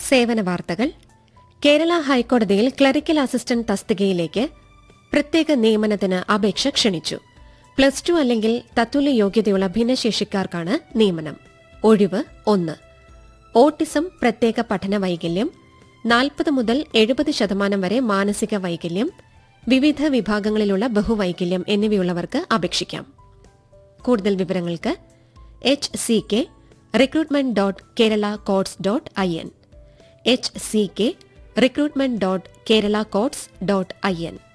സേവന വാർത്തകൾ. കേരള ഹൈക്കോടതിയിൽ ക്ലറിക്കൽ അസിസ്റ്റന്റ് തസ്തികയിലേക്ക് പ്രത്യേക നിയമനത്തിന് അപേക്ഷ ക്ഷണിച്ചു. +2 അല്ലെങ്കിൽ തത്തുല്യ യോഗ്യതയുള്ള ഭിന്നശേഷിക്കാർക്കാണ് നിയമനം. ഒഴിവ് 1. ഓട്ടിസം, പ്രത്യേക പഠന വൈകല്യം, 40 മുതൽ 70% വരെ മാനസിക വൈകല്യം, വിവിധ വിഭാഗങ്ങളിലുള്ള ബഹുവൈകല്യം എന്നിവയുള്ളവർക്ക് അപേക്ഷിക്കാം. കൂടുതൽ വിവരങ്ങൾക്ക് hck recruitment.keralacourts.in hck recruitment.keralacourts.in